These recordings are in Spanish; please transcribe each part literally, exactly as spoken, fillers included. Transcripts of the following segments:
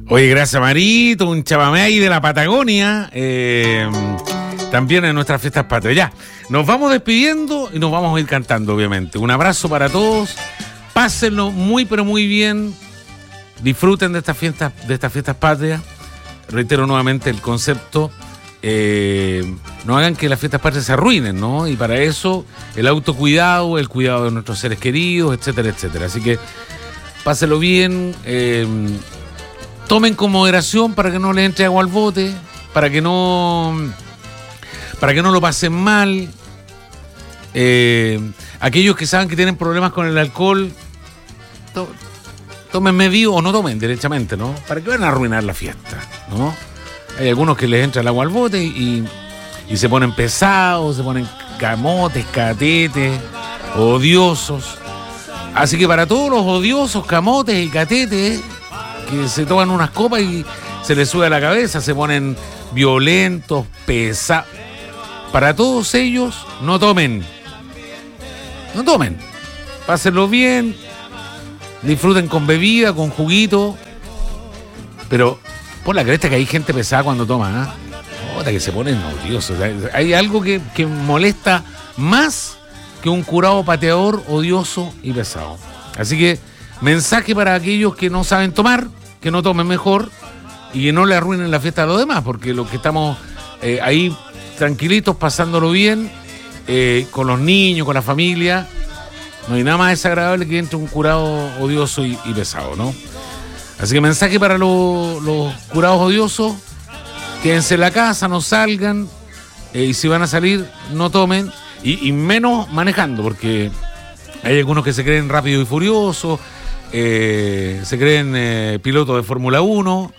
Oye, gracias Marito, un chamamé ahí de la Patagonia, eh, también en nuestras fiestas patrias. Ya, nos vamos despidiendo y nos vamos a ir cantando, obviamente. Un abrazo para todos, pásenlo muy pero muy bien, disfruten de estas fiestas, de estas fiestas patrias. Reitero nuevamente el concepto, eh, no hagan que las fiestas patrias se arruinen, ¿no? Y para eso el autocuidado, el cuidado de nuestros seres queridos, etcétera, etcétera. Así que pásenlo bien, eh, tomen con moderación para que no les entre agua al bote, para que no, para que no lo pasen mal. Eh, aquellos que saben que tienen problemas con el alcohol, to, tomen medio o no tomen derechamente, ¿no? Para que van a arruinar la fiesta, ¿no? Hay algunos que les entra el agua al bote y, y se ponen pesados, se ponen camotes, catetes, odiosos. Así que para todos los odiosos, camotes y catetes que se toman unas copas y se les sube a la cabeza, se ponen violentos, pesados, para todos ellos, no tomen. No tomen. Pásenlo bien, disfruten con bebida, con juguito, pero por la cresta que hay gente pesada cuando toma, ¿eh? Otra que se ponen odiosos. Hay algo que, que molesta más que un curado pateador odioso y pesado. Así que mensaje para aquellos que no saben tomar, que no tomen mejor y que no le arruinen la fiesta a los demás, porque los que estamos eh, ahí tranquilitos, pasándolo bien, eh, con los niños, con la familia, no hay nada más desagradable que entre un curado odioso y, y pesado, ¿no? Así que mensaje para los, los curados odiosos, quédense en la casa, no salgan, eh, y si van a salir, no tomen, y, y menos manejando, porque hay algunos que se creen rápido y furiosos, eh, se creen eh, pilotos de Fórmula uno.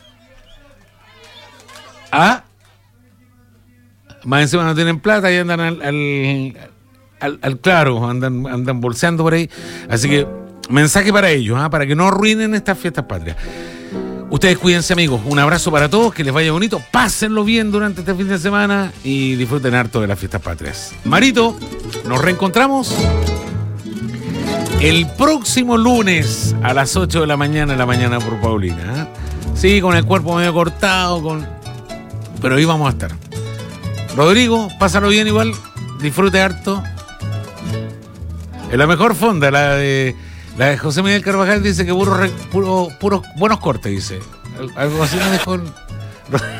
Ah, más encima no tienen plata y andan al, al, al, al claro, andan, andan bolseando por ahí. Así que mensaje para ellos, ¿eh? Para que no arruinen estas fiestas patrias. Ustedes cuídense, amigos. Un abrazo para todos, que les vaya bonito. Pásenlo bien durante este fin de semana y disfruten harto de las fiestas patrias. Marito, nos reencontramos el próximo lunes a las ocho de la mañana, en la mañana por Paulina, ¿eh? Sí, con el cuerpo medio cortado, con... pero ahí vamos a estar. Rodrigo, pásalo bien igual, disfrute harto. En la mejor fonda, la de la de José Miguel Carvajal, dice que puros puro, puro, buenos cortes, dice. Algo así me dejó.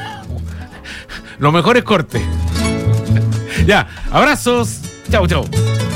Los mejores cortes. Ya, abrazos. Chau, chau.